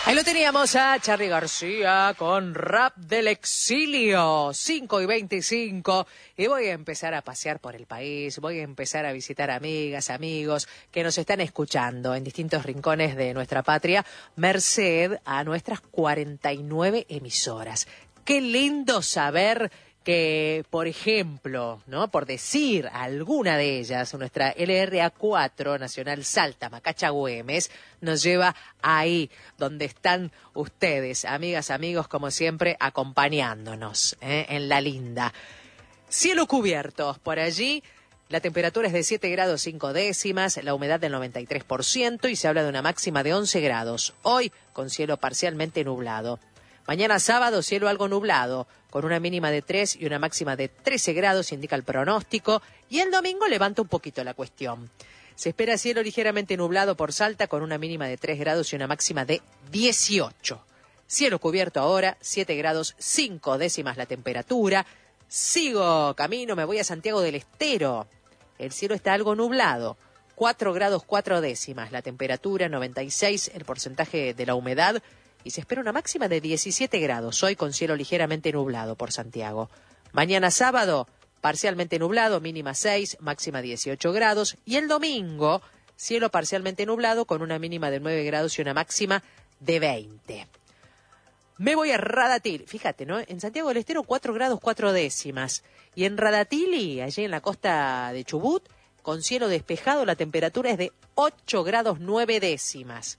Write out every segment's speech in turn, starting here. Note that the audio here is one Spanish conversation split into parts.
Ahí lo teníamos a Charly García con Rap del Exilio, 5:25. Y voy a empezar a pasear por el país, voy a empezar a visitar amigas, amigos que nos están escuchando en distintos rincones de nuestra patria, merced a nuestras 49 emisoras. Qué lindo saber que, por ejemplo, ¿no?, por decir alguna de ellas, nuestra LRA4 Nacional Salta, Macacha, Güemes, nos lleva ahí donde están ustedes, amigas, amigos, como siempre, acompañándonos, en la linda. Cielo cubierto por allí. La temperatura es de 7 grados 5 décimas, la humedad del 93% y se habla de una máxima de 11 grados. Hoy con cielo parcialmente nublado. Mañana sábado, cielo algo nublado, con una mínima de 3 y una máxima de 13 grados, indica el pronóstico. Y el domingo levanta un poquito la cuestión. Se espera cielo ligeramente nublado por Salta, con una mínima de 3 grados y una máxima de 18. Cielo cubierto ahora, 7 grados 5 décimas la temperatura. Sigo camino, me voy a Santiago del Estero. El cielo está algo nublado, 4 grados 4 décimas la temperatura, 96 el porcentaje de la humedad. Y se espera una máxima de 17 grados, hoy con cielo ligeramente nublado por Santiago. Mañana sábado, parcialmente nublado, mínima 6, máxima 18 grados. Y el domingo, cielo parcialmente nublado con una mínima de 9 grados y una máxima de 20. Me voy a Radatili, fíjate, ¿no? En Santiago del Estero 4 grados 4 décimas. Y en Radatili, allí en la costa de Chubut, con cielo despejado, la temperatura es de 8 grados 9 décimas.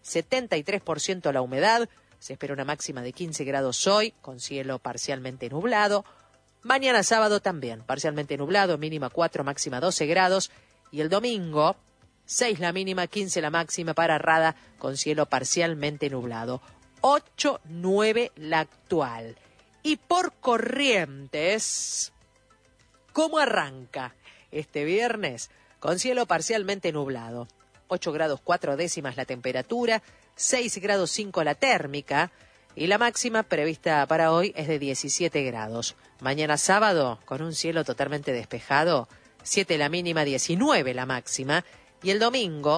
73% la humedad, se espera una máxima de 15 grados hoy, con cielo parcialmente nublado. Mañana sábado también, parcialmente nublado, mínima 4, máxima 12 grados. Y el domingo, 6 la mínima, 15 la máxima para Rada, con cielo parcialmente nublado. 8, 9 la actual. Y por Corrientes, ¿cómo arranca este viernes? Con cielo parcialmente nublado. 8 grados 4 décimas la temperatura, 6 grados 5 la térmica y la máxima prevista para hoy es de 17 grados. Mañana sábado, con un cielo totalmente despejado, 7 la mínima, 19 la máxima. Y el domingo,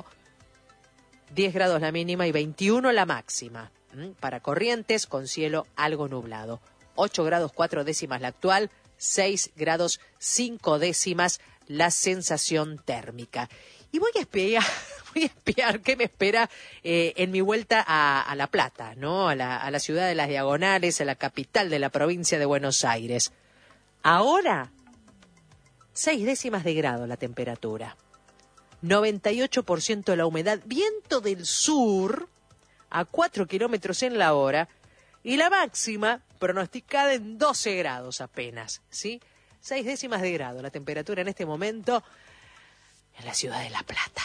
10 grados la mínima y 21 la máxima. Para Corrientes, con cielo algo nublado. 8 grados 4 décimas la actual, 6 grados 5 décimas la sensación térmica. Y voy a espiar qué me espera en mi vuelta a La Plata, ¿no? A la ciudad de las Diagonales, a la capital de la provincia de Buenos Aires. Ahora, 6 décimas de grado la temperatura. 98% la humedad, viento del sur a 4 kilómetros en la hora y la máxima pronosticada en 12 grados apenas, ¿sí? 6 décimas de grado la temperatura en este momento en la ciudad de La Plata.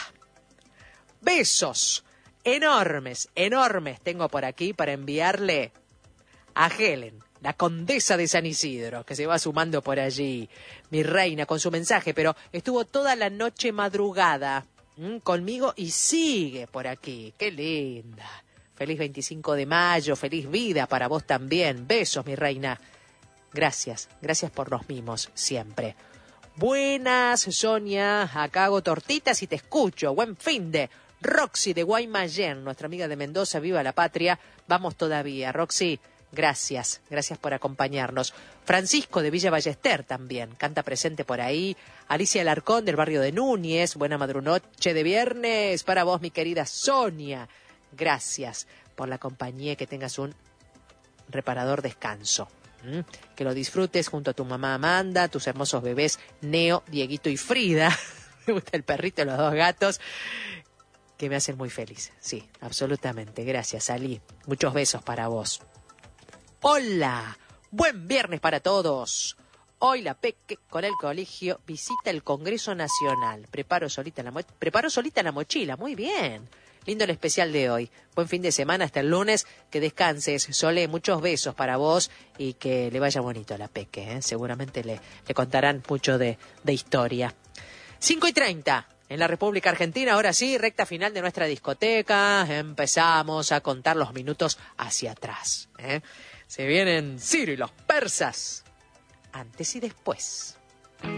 Besos enormes, enormes tengo por aquí para enviarle a Helen, la condesa de San Isidro, que se va sumando por allí, mi reina, con su mensaje, pero estuvo toda la noche madrugada conmigo y sigue por aquí. ¡Qué linda! Feliz 25 de mayo, feliz vida para vos también. Besos, mi reina. Gracias, gracias por los mimos siempre. Buenas, Sonia, acá hago tortitas y te escucho. Buen fin de Roxy de Guaymallén, nuestra amiga de Mendoza, viva la patria. Vamos todavía, Roxy, gracias, gracias por acompañarnos. Francisco de Villa Ballester también, canta presente por ahí. Alicia Alarcón del barrio de Núñez, buena madrunoche de viernes para vos, mi querida Sonia. Gracias por la compañía, que tengas un reparador descanso. Que lo disfrutes junto a tu mamá Amanda, tus hermosos bebés Neo, Dieguito y Frida. Me gusta el perrito y los 2 gatos, que me hacen muy feliz. Sí, absolutamente. Gracias, Ali. Muchos besos para vos. Hola, buen viernes para todos. Hoy la Peque con el colegio visita el Congreso Nacional. Preparo solita la mochila. Muy bien. Lindo el especial de hoy. Buen fin de semana hasta el lunes. Que descanses, Sole. Muchos besos para vos y que le vaya bonito a la Peque. Seguramente le contarán mucho de historia. 5:30 en la República Argentina. Ahora sí, recta final de nuestra discoteca. Empezamos a contar los minutos hacia atrás. Se vienen Ciro y los persas. Antes y después.